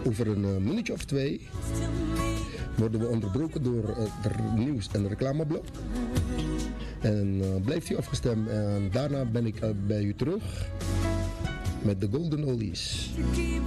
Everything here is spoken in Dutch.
over een minuutje of 2 worden we onderbroken door het nieuws- en reclameblok. En blijft u afgestemd en daarna ben ik bij u terug met de Golden Oldies.